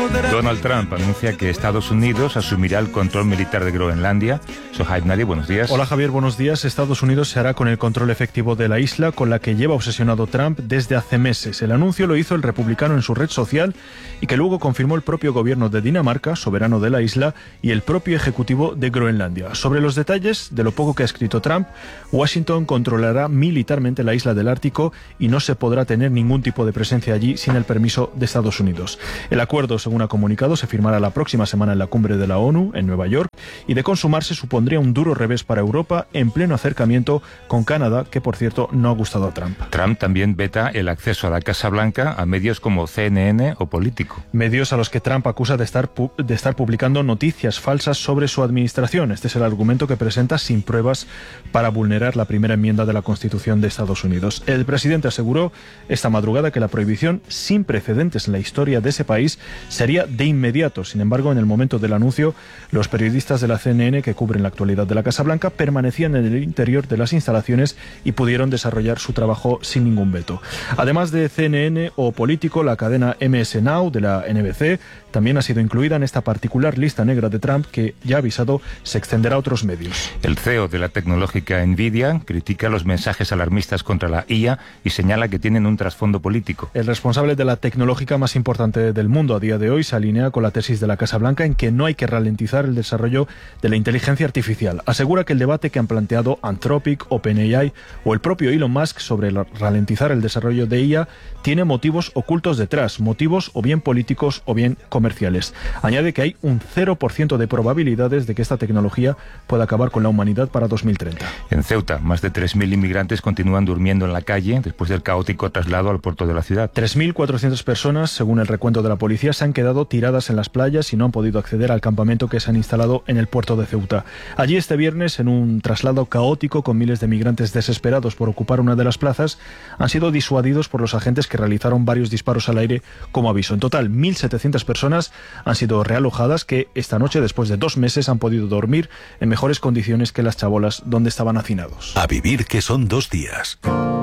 Donald Trump anuncia que Estados Unidos asumirá el control militar de Groenlandia. Sohaib Nari, buenos días. Hola Javier, buenos días. Estados Unidos se hará con el control efectivo de la isla, con la que lleva obsesionado Trump desde hace meses. El anuncio lo hizo el republicano en su red social y que luego confirmó el propio gobierno de Dinamarca, soberano de la isla, y el propio ejecutivo de Groenlandia. Sobre los detalles de lo poco que ha escrito Trump, Washington controlará militarmente la isla del Ártico y no se podrá tener ningún tipo de presencia allí sin el permiso de Estados Unidos. El acuerdo, según ha comunicado, se firmará la próxima semana en la cumbre de la ONU en Nueva York y de consumarse supondría un duro revés para Europa en pleno acercamiento con Canadá, que por cierto no ha gustado a Trump. Trump también veta el acceso a la Casa Blanca a medios como CNN o Político. Medios a los que Trump acusa de estar publicando noticias falsas sobre su administración. Este es el argumento que presenta sin pruebas para vulnerar la primera enmienda de la Constitución de Estados Unidos. El presidente aseguró esta madrugada que la prohibición, sin precedentes en la historia de ese país, sería de inmediato. Sin embargo, en el momento del anuncio, los periodistas de la CNN que cubren la actualidad de la Casa Blanca permanecían en el interior de las instalaciones y pudieron desarrollar su trabajo sin ningún veto. Además de CNN o Político, la cadena MS Now de la NBC también ha sido incluida en esta particular lista negra de Trump, que ya ha avisado se extenderá a otros medios. El CEO de la tecnológica Nvidia critica los mensajes alarmistas contra la IA y señala que tienen un trasfondo político. El responsable de la tecnológica más importante del mundo a día de hoy se alinea con la tesis de la Casa Blanca en que no hay que ralentizar el desarrollo de la inteligencia artificial. Asegura que el debate que han planteado Anthropic, OpenAI o el propio Elon Musk sobre ralentizar el desarrollo de IA tiene motivos ocultos detrás, motivos o bien políticos o bien comerciales. Añade que hay un 0% de probabilidades de que esta tecnología pueda acabar con la humanidad para 2030. En Ceuta, más de 3.000 inmigrantes continúan durmiendo en la calle después del caótico traslado al puerto de la ciudad. 3.400 personas, según el recuento de la policía, se han quedado tiradas en las playas y no han podido acceder al campamento que se han instalado en el puerto de Ceuta. Allí este viernes, en un traslado caótico con miles de migrantes desesperados por ocupar una de las plazas, han sido disuadidos por los agentes que realizaron varios disparos al aire como aviso. En total, 1.700 personas han sido realojadas que esta noche, después de 2 meses, han podido dormir en mejores condiciones que las chabolas donde estaban hacinados. A vivir, que son 2 días.